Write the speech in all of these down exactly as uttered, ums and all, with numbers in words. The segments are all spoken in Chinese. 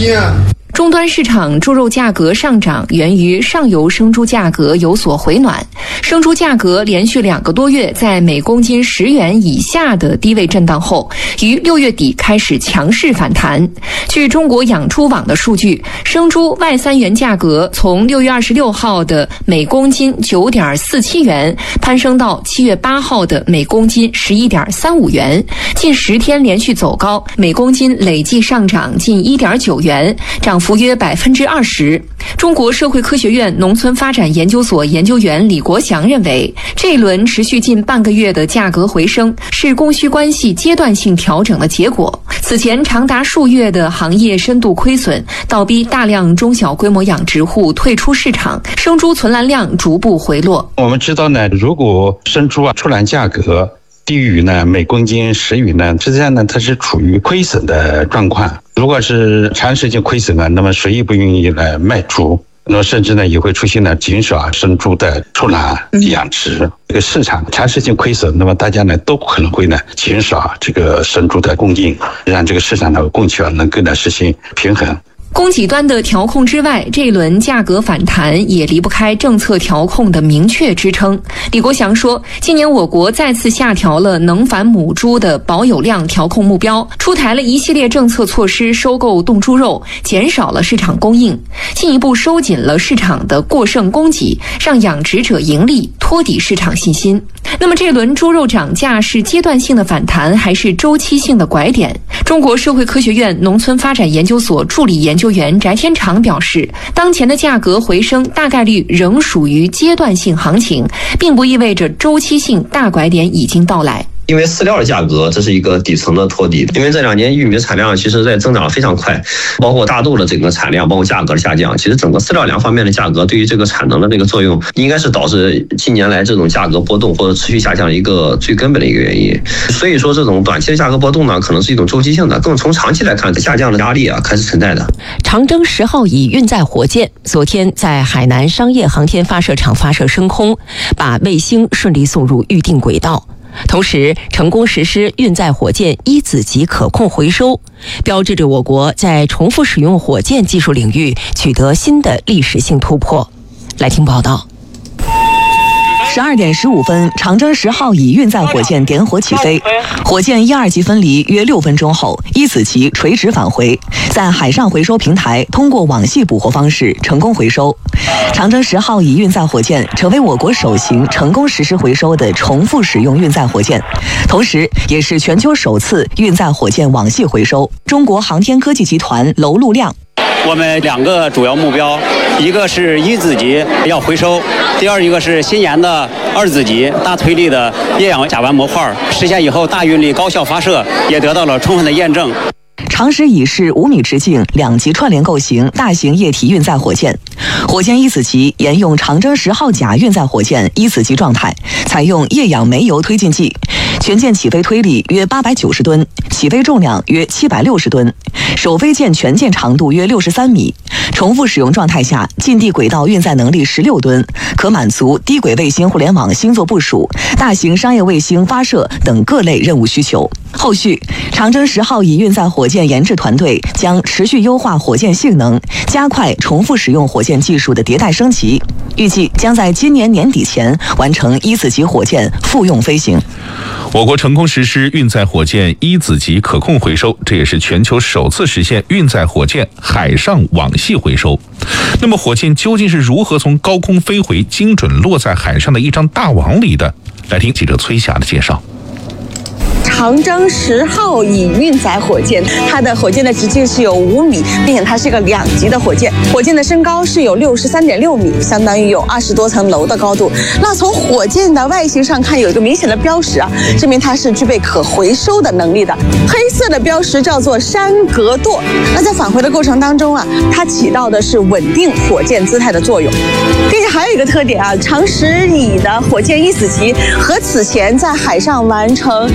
心啊！ 终端市场猪肉价格上涨源于上游生猪价格有所回暖，生猪价格连续两个多月在每公斤十元以下的低位震荡后，于六月底开始强势反弹。据中国养猪网的数据，生猪外三元价格从六月二十六号的每公斤九点四七元攀升到七月八号的每公斤十一点三五元，近十天连续走高，每公斤累计上涨近一点九元，涨幅约百分之二十。中国社会科学院农村发展研究所研究员李国祥认为，这一轮持续近半个月的价格回升是供需关系阶段性调整的结果。此前长达数月的行业深度亏损，倒逼大量中小规模养殖户退出市场，生猪存栏量逐步回落。 我们知道呢，如果生猪啊出栏价格低于呢每公斤十元呢，实际上呢它是处于亏损的状况。如果是长时间亏损呢，那么谁也不愿意来卖猪，那么甚至呢也会出现了减少生猪的出栏养殖。这个市场长时间亏损，那么大家呢都可能会呢减少这个生猪的供应，让这个市场的供求能够呢实现平衡。 供给端的调控之外，这一轮价格反弹也离不开政策调控的明确支撑。李国祥说，今年我国再次下调了能繁母猪的保有量调控目标，出台了一系列政策措施收购冻猪肉，减少了市场供应，进一步收紧了市场的过剩供给，让养殖者盈利，托底市场信心。那么这轮猪肉涨价是阶段性的反弹还是周期性的拐点？中国社会科学院农村发展研究所助理研究员翟天长表示，当前的价格回升大概率仍属于阶段性行情，并不意味着周期性大拐点已经到来。 因为饲料的价格，这是一个底层的托底。因为这两年玉米的产量其实在增长非常快，包括大豆的整个产量，包括价格的下降，其实整个饲料两方面的价格对于这个产能的这个作用，应该是导致近年来这种价格波动或者持续下降一个最根本的一个原因。所以说，这种短期的价格波动呢，可能是一种周期性的，更从长期来看，下降的压力啊开始存在的。 长征十号乙运载火箭昨天在海南商业航天发射场发射升空，把卫星顺利送入预定轨道。同时成功实施运载火箭一子级可控回收，标志着我国在重复使用火箭技术领域取得新的历史性突破。来听报道。 十二点十五分，长征十号乙运载火箭点火起飞，火箭一二级分离约六分钟后，一子级垂直返回，在海上回收平台通过网系捕获方式成功回收。长征十号乙运载火箭成为我国首型成功实施回收的重复使用运载火箭，同时也是全球首次运载火箭网系回收。中国航天科技集团娄路亮。 我们两个主要目标，一个是一子级要回收，第二一个是新研的二子级大推力的液氧甲烷模块，实现以后大运力高效发射也得到了充分的验证。 长时乙是五米直径两级串联构型大型液体运载火箭，火箭一子级沿用长征十号甲运载火箭一子级状态，采用液氧煤油推进剂，全舰起飞推力约八百九十吨，起飞重量约七百六十吨，首飞舰全舰长度约六十三米，重复使用状态下近地轨道运载能力十六吨，可满足低轨卫星互联网星座部署、大型商业卫星发射等各类任务需求。后续，长征十号乙运载火箭研制团队将持续优化火箭性能，加快重复使用火箭技术的迭代升级，预计将在今年年底前完成一子级火箭复用飞行。 我国成功实施运载火箭一子级可控回收，这也是全球首次实现运载火箭海上网系回收。那么火箭究竟是如何从高空飞回，精准落在海上的一张大网里的？来听记者崔霞的介绍。 长征十号乙运载火箭，它的火箭的直径是有五米，并且它是一个两级的火箭。火箭的身高是有六十三点六米，相当于有二十多层楼的高度。那从火箭的外形上看，有一个明显的标识啊，证明它是具备可回收的能力的。黑色的标识叫做山格舵。那在返回的过程当中啊，它起到的是稳定火箭姿态的作用。并且还有一个特点啊，长时乙的火箭一子级和此前在海上完成接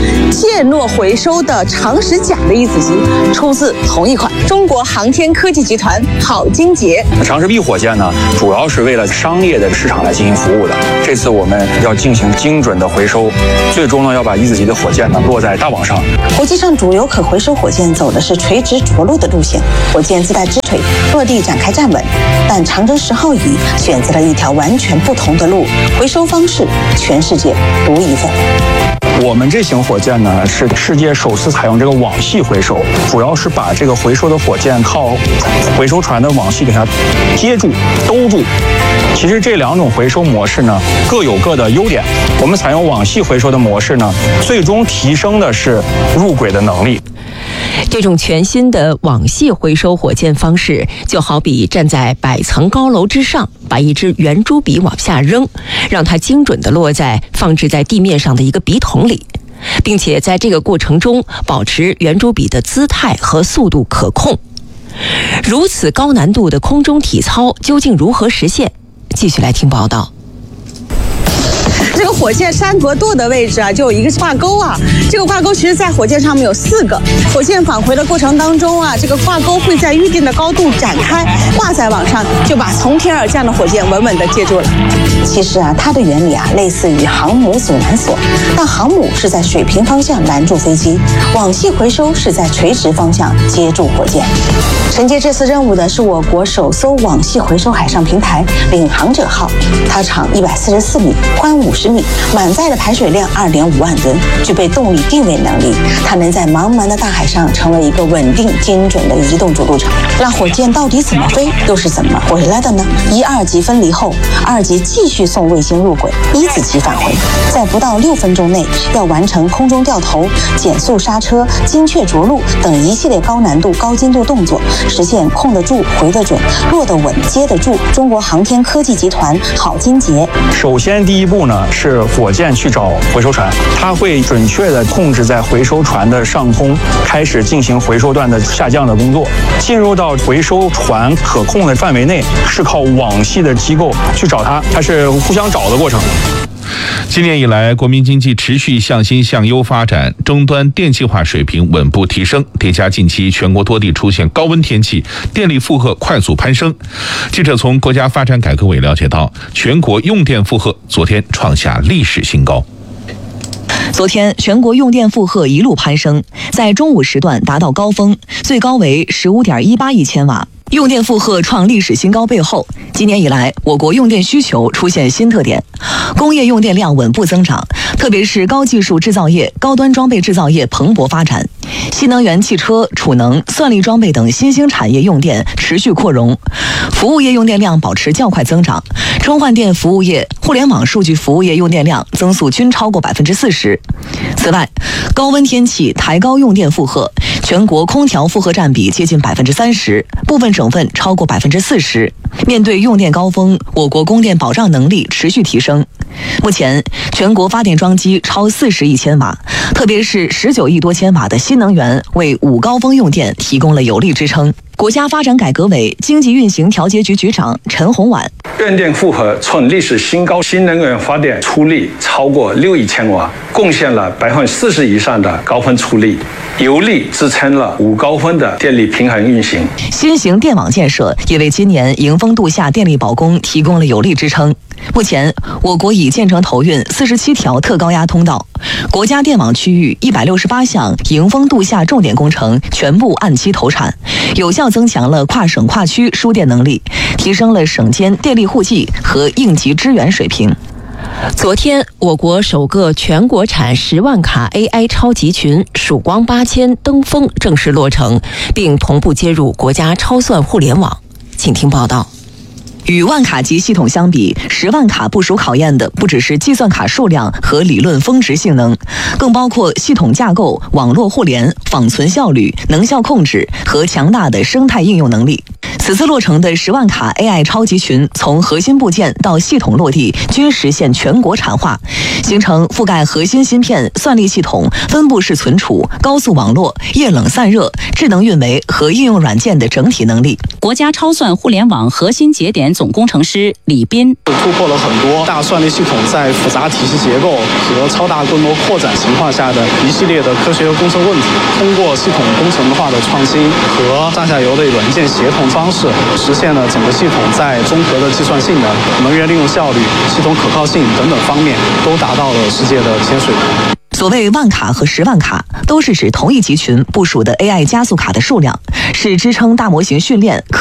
陷落回收的长石甲的一子级，出自同一款。中国航天科技集团郝金杰。 长石 B 火箭呢，主要是为了商业的市场来进行服务的。这次我们要进行精准的回收，最终呢要把一子级的火箭呢落在大网上。 国际上主流可回收火箭走的是垂直着陆的路线，火箭自带支腿，落地展开站稳。但长征十号乙选择了一条完全不同的路，回收方式全世界独一份。 我们这型火箭呢是世界首次采用这个网系回收，主要是把这个回收的火箭靠回收船的网系给它接住、兜住。其实这两种回收模式呢各有各的优点。我们采用网系回收的模式呢，最终提升的是入轨的能力。 这种全新的网系回收火箭方式，就好比站在百层高楼之上，把一支圆珠笔往下扔，让它精准地落在放置在地面上的一个笔筒里，并且在这个过程中保持圆珠笔的姿态和速度可控。如此高难度的空中体操究竟如何实现？继续来听报道。 这个火箭山头舵的位置啊，就有一个挂钩啊。这个挂钩其实在火箭上面有四个。火箭返回的过程当中啊，这个挂钩会在预定的高度展开，挂在网上，就把从天而降的火箭稳稳地接住了。其实啊，它的原理啊，类似于航母阻拦索，但航母是在水平方向拦住飞机，网系回收是在垂直方向接住火箭。承接这次任务的是我国首艘网系回收海上平台“领航者号”，它长一百四十四米，宽五十米，满载的排水量二点五万吨，具备动力定位能力。它能在茫茫的大海上成为一个稳定、精准的移动主路场。那火箭到底怎么飞，又是怎么回来的呢？一、二级分离后，二级继续送卫星入轨，一子级返回，在不到六分钟内要完成空中掉头、减速刹车、精确着陆等一系列高难度、高精度动作，实现控得住、回得准、落得稳、接得住。中国航天科技集团郝金杰。 首先第一步呢是火箭去找回收船，它会准确地控制在回收船的上空，开始进行回收段的下降的工作。进入到回收船可控的范围内，是靠网系的机构去找它，它是互相找的过程。 今年以来，国民经济持续向新向优发展，终端电气化水平稳步提升，叠加近期全国多地出现高温天气，电力负荷快速攀升。记者从国家发展改革委了解到，全国用电负荷昨天创下历史新高。 昨天，全国用电负荷一路攀升，在中午时段达到高峰，最高为 十五点一八亿千瓦。用电负荷创历史新高背后，今年以来我国用电需求出现新特点，工业用电量稳步增长，特别是高技术制造业、高端装备制造业蓬勃发展，新能源汽车、储能、算力装备等新兴产业用电持续扩容，服务业用电量保持较快增长，充换电服务业、互联网数据服务业用电量增速均超过百分之四十。此外，高温天气抬高用电负荷，全国空调负荷占比接近百分之三十，部分省份超过百分之四十。面对用电高峰，我国供电保障能力持续提升。目前，全国发电装机超四十亿千瓦，特别是十九亿多千瓦的新能源，为五高峰用电提供了有力支撑。国家发展改革委经济运行调节局局长陈洪婉： 用电负荷创历史新高，新能源发电出力超过六亿千瓦，贡献了百分之四十以上的高峰出力，有力支撑了五高峰的电力平衡运行。 新型电网建设也为今年迎峰度夏电力保供提供了有力支撑。目前，我国已建成投运四十七条特高压通道，国家电网区域一百六十八项迎峰度夏重点工程全部按期投产，有效增强了跨省跨区输电能力，提升了省间电力户籍和应急支援水平。 昨天，我国首个全国产十万卡 A I 超集群“曙光八千”登峰正式落成，并同步接入国家超算互联网。请听报道。 与万卡级系统相比，十万卡部署考验的不只是计算卡数量和理论峰值性能，更包括系统架构、网络互联、仿存效率、能效控制和强大的生态应用能力。此次落成的十万卡 A I 超集群，从核心部件到系统落地均实现全国产化，形成覆盖核心芯片、算力系统、分布式存储、高速网络、液冷散热、智能运维和应用软件的整体能力。 国家超算互联网核心节点总工程师李斌， 突破了很多大算力系统在复杂体系结构和超大规模扩展情况下的一系列的科学和工程问题，通过系统工程化的创新和上下游的软件协同方式，实现了整个系统在综合的计算性能、能源利用效率、系统可靠性等等方面都达到了世界的尖水平。 所谓万卡和十万卡，都是指同一集群部署的 A I 加速卡的数量，是支撑大模型训练